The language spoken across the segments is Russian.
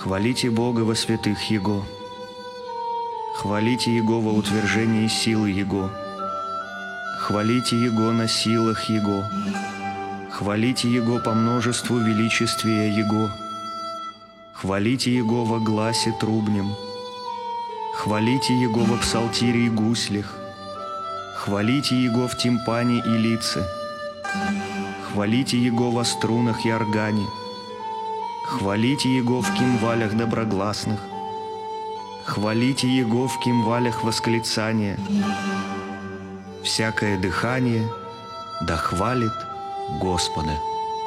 Хвалите Бога во святых Его. Хвалите Его во утверждении силы Его. Хвалите Его на силах Его. Хвалите Его по множеству величествия Его. Хвалите Его во гласе трубнем. Хвалите Его во псалтире и гуслях. Хвалите Его в тимпане и лице. Хвалите Его во струнах и органе. Хвалите Его в кимвалях доброгласных. Хвалите Его в кимвалях восклицания. Всякое дыхание да хвалит Господа.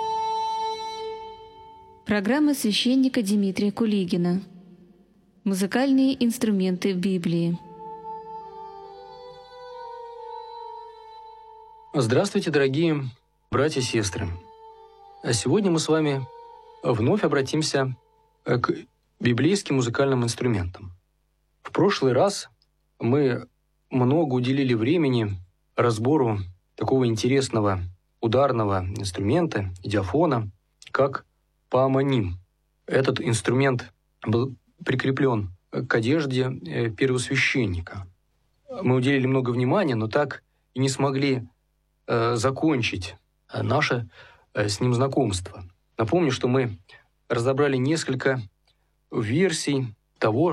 Программа священника Дмитрия Кулигина. Музыкальные инструменты в Библии. Здравствуйте, дорогие братья и сестры. Сегодня мы с вами вновь обратимся к библейским музыкальным инструментам. В прошлый раз мы много уделили времени разбору такого интересного ударного инструмента, идиафона, как паамоним. Этот инструмент был прикреплен к одежде первосвященника. Мы уделили много внимания, но так и не смогли закончить наше с ним знакомство. Напомню, что мы разобрали несколько версий того,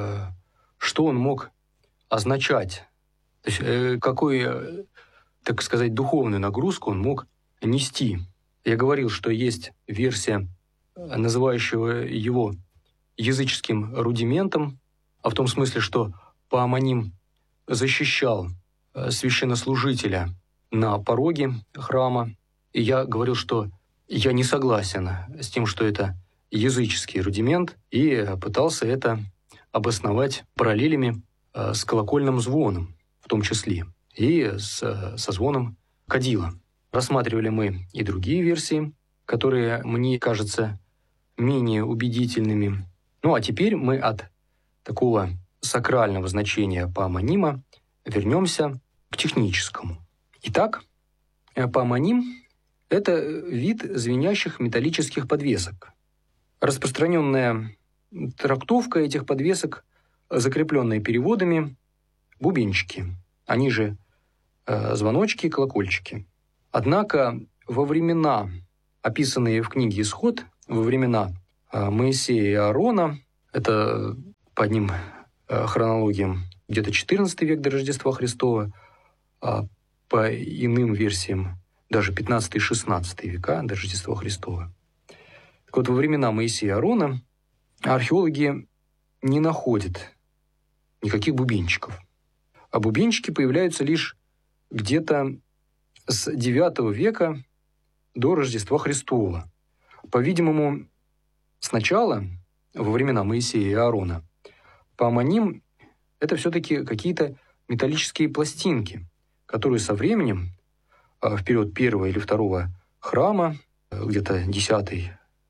что он мог означать, то есть какую, так сказать, духовную нагрузку он мог нести. Я говорил, что есть версия, называющего его языческим рудиментом, а в том смысле, что паамоним защищал священнослужителя на пороге храма. И я говорил, что я не согласен с тем, что это языческий рудимент, и пытался это обосновать параллелями с колокольным звоном, в том числе, и со звоном кадила. Рассматривали мы и другие версии, которые мне кажутся менее убедительными. Ну а теперь мы от такого сакрального значения паамонима вернемся к техническому. Итак, паамоним – это вид звенящих металлических подвесок. Распространенная трактовка этих подвесок, закрепленные переводами, бубенчики, они же звоночки и колокольчики. Однако во времена, описанные в книге «Исход», во времена Моисея и Аарона, это по одним хронологиям где-то XIV век до Рождества Христова, а по иным версиям даже 15 и 16 века до Рождества Христова. Так вот, во времена Моисея и Аарона археологи не находят никаких бубенчиков. А бубенчики появляются лишь где-то с IX века до Рождества Христова. По-видимому, сначала, во времена Моисея и Аарона, паамоним – это все-таки какие-то металлические пластинки, которые со временем, в период первого или второго храма, где-то X-VI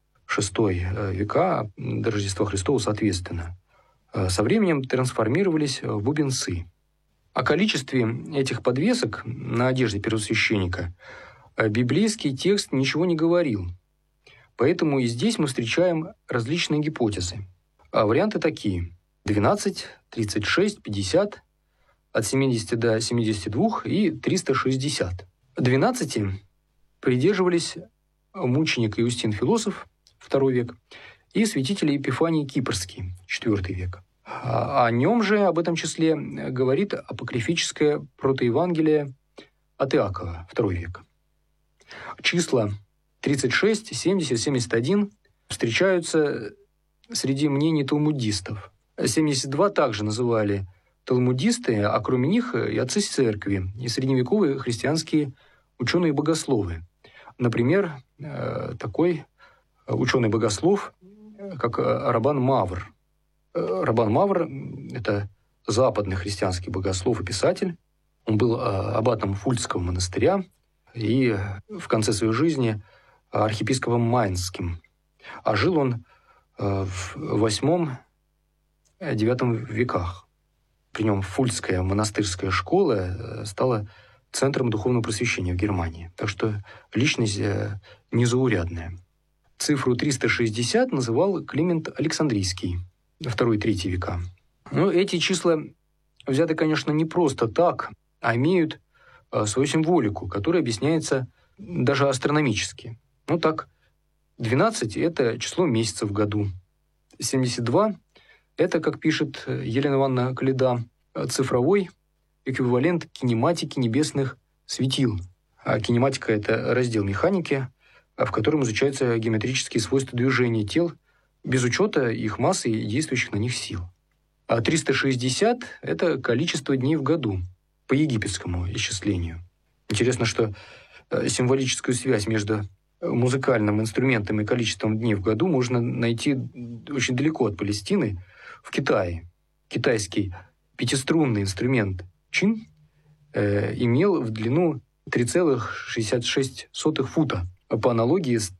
века до Рождества Христова соответственно, со временем трансформировались в бубенцы. О количестве этих подвесок на одежде первосвященника библейский текст ничего не говорил. Поэтому и здесь мы встречаем различные гипотезы. А варианты такие: 12, 36, 50, от 70 до 72 и 360. 12 придерживались мученик Иустин Философ, II век, и святитель Епифаний Кипрский, IV век. О нем же, об этом числе, говорит апокрифическое протоевангелие от Иакова, II век. Числа 36, 70, 71 встречаются среди мнений талмудистов. 72 также называли талмудисты, а кроме них и отцы церкви, и средневековые христианские ученые-богословы. Например, такой ученый-богослов, как Рабан Мавр. Рабан Мавр – это западный христианский богослов и писатель. Он был аббатом Фульцкого монастыря и в конце своей жизни архиепископом Майнским. А жил он в VIII-IX веках. При нем Фульцкая монастырская школа стала центром духовного просвещения в Германии. Так что личность незаурядная. цифру 360 называл Климент Александрийский, 2-3 века. Но эти числа взяты, конечно, не просто так, а имеют свою символику, которая объясняется даже астрономически. Ну так, 12 – это число месяцев в году. 72 – это, как пишет Елена Ивановна Коляда, цифровой эквивалент кинематики небесных светил. А кинематика – это раздел механики, в котором изучаются геометрические свойства движения тел без учета их массы и действующих на них сил. А 360 – это количество дней в году по египетскому исчислению. Интересно, что символическую связь между музыкальным инструментом и количеством дней в году можно найти очень далеко от Палестины, в Китае. Китайский пятиструнный инструмент чин имел в длину 3,66 фута, по аналогии с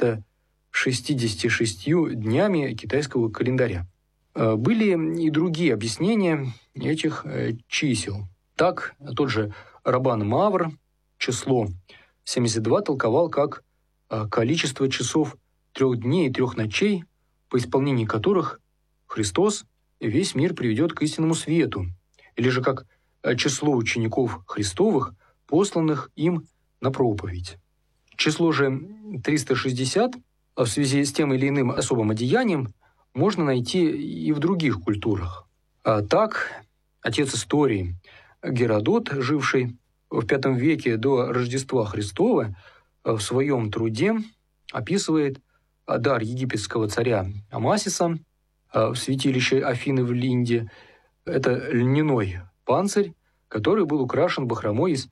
366 днями китайского календаря. Были и другие объяснения этих чисел. Так, тот же Раббан Мавр число 72 толковал как количество часов 3 дней и 3 ночей, по исполнении которых Христос весь мир приведет к истинному свету, или же как число учеников Христовых, посланных им на проповедь. Число же 360 в связи с тем или иным особым одеянием можно найти и в других культурах. Так, отец истории Геродот, живший в V веке до Рождества Христова, в своем труде описывает дар египетского царя Амасиса в святилище Афины в Линде. Это льняной панцирь, который был украшен бахромой из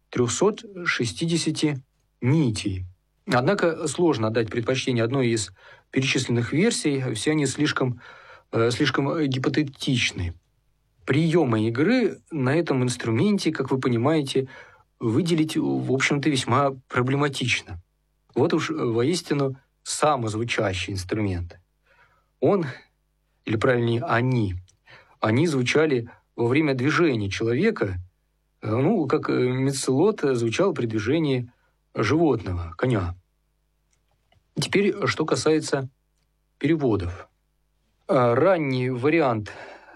360 нитей. Однако сложно отдать предпочтение одной из перечисленных версий, все они слишком гипотетичны. Приемы игры на этом инструменте, как вы понимаете, выделить, в общем-то, весьма проблематично. Вот уж воистину самозвучащий инструмент. Он, или правильнее, они звучали во время движения человека, как мецелот звучал при движении животного, коня. Теперь, что касается переводов. Ранний вариант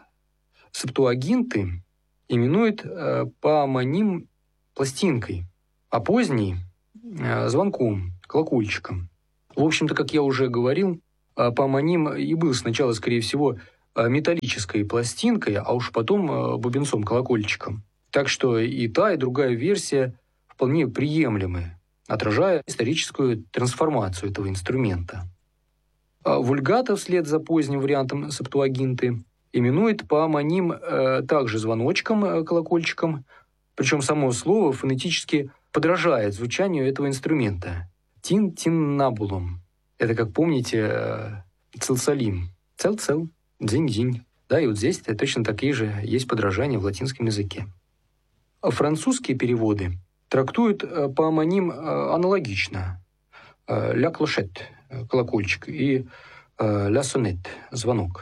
Септуагинты именует поамоним пластинкой, а поздний – звонком, колокольчиком. В общем-то, как я уже говорил, поамоним и был сначала, скорее всего, металлической пластинкой, а уж потом бубенцом-колокольчиком. Так что и та, и другая версия вполне приемлемы, отражая историческую трансформацию этого инструмента. Вульгата вслед за поздним вариантом Септуагинты именует поамоним также звоночком, колокольчиком, причем само слово фонетически подражает звучанию этого инструмента. Тин-тиннабулум. Это, как помните, цел-салим. Цел-цел, дзинь-дзинь. Да, и вот здесь точно такие же есть подражания в латинском языке. Французские переводы трактуют поамоним аналогично. «Ля клошет» – колокольчик, и «ля сонет» – звонок.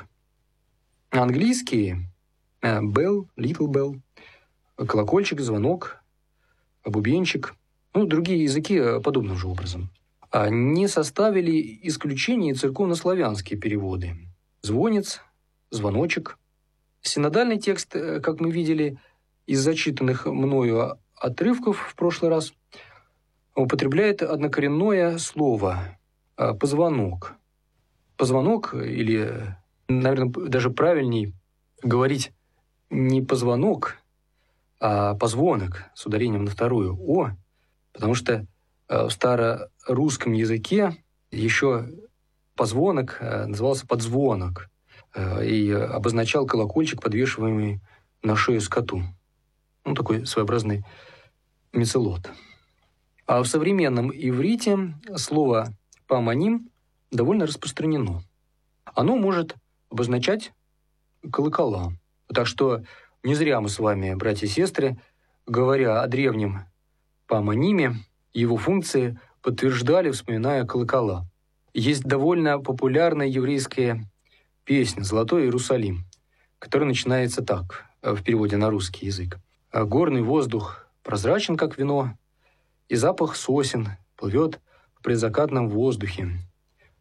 Английские «bell», «little bell», колокольчик, звонок, бубенчик, другие языки подобным же образом. Не составили исключения и церковнославянские переводы. Звонец, звоночек. Синодальный текст, как мы видели из зачитанных мною отрывков в прошлый раз, употребляет однокоренное слово «позвонок». Позвонок, или, наверное, даже правильней говорить не позвонок, а позвонок с ударением на вторую «о», потому что в старорусском языке еще позвонок назывался подзвонок и обозначал колокольчик, подвешиваемый на шею скоту. Такой своеобразный мецелот. А в современном иврите слово «поамоним» довольно распространено. Оно может обозначать колокола. Так что не зря мы с вами, братья и сестры, говоря о древнем поамониме, его функции подтверждали, вспоминая колокола. Есть довольно популярная еврейская песня «Золотой Иерусалим», которая начинается так, в переводе на русский язык. «Горный воздух прозрачен, как вино, и запах сосен плывет в предзакатном воздухе.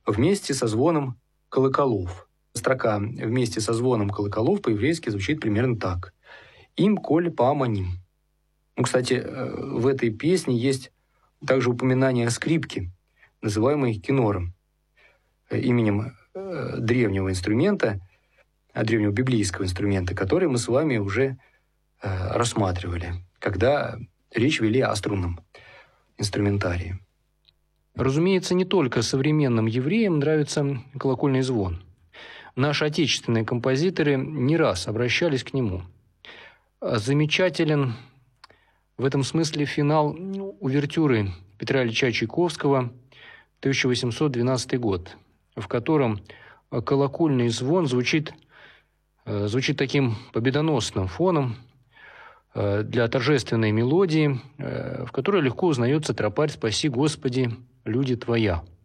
вместе со звоном колоколов. Строка «вместе со звоном колоколов» по-еврейски звучит примерно так. «Им коль пааманим». Кстати, в этой песне есть также упоминание о скрипке, называемой кинором, именем древнего инструмента, древнего библейского инструмента, который мы с вами уже рассматривали, когда речь вели о струнном инструментарии. Разумеется, не только современным евреям нравится колокольный звон. Наши отечественные композиторы не раз обращались к нему. Замечателен в этом смысле финал увертюры Петра Ильича Чайковского, 1812 год, в котором колокольный звон звучит таким победоносным фоном для торжественной мелодии, в которой легко узнается тропарь «Спаси, Господи, люди Твоя».